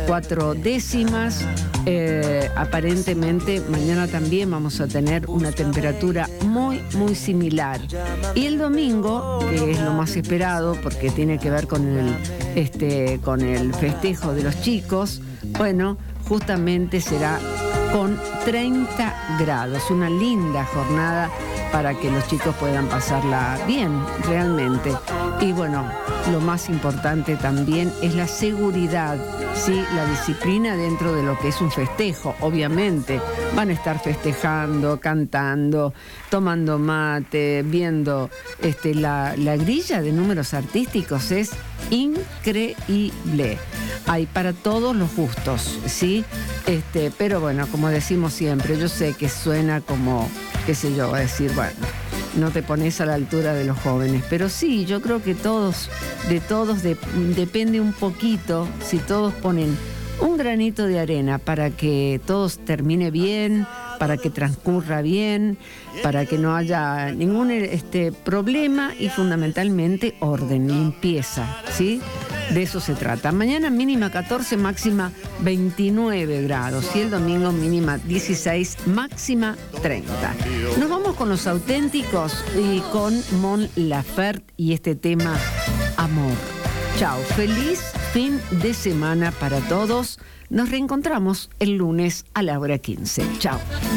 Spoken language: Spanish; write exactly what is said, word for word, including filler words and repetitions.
cuatro décimas. Eh, aparentemente mañana también vamos a tener una temperatura muy, muy similar. Y el domingo, que es lo más esperado porque tiene que ver con el, este, con el festejo de los chicos, bueno, justamente será con treinta grados, una linda jornada para que los chicos puedan pasarla bien, realmente. Y bueno, lo más importante también es la seguridad, ¿sí? La disciplina dentro de lo que es un festejo. Obviamente van a estar festejando, cantando, tomando mate, viendo este, la, la grilla de números artísticos es increíble. Hay para todos los gustos, ¿sí? Este, pero bueno, como decimos siempre, yo sé que suena como, qué sé yo, a decir, bueno, no te pones a la altura de los jóvenes, pero sí, yo creo que todos, de todos de, depende un poquito, si todos ponen un granito de arena para que todo termine bien, para que transcurra bien, para que no haya ningún este, problema y fundamentalmente orden, limpieza, ¿sí? De eso se trata. Mañana mínima catorce, máxima veintinueve grados y el domingo mínima dieciséis, máxima treinta. Nos vamos con Los Auténticos y con Mon Laferte y este tema Amor. Chao, feliz fin de semana para todos. Nos reencontramos el lunes a la hora quince. Chao.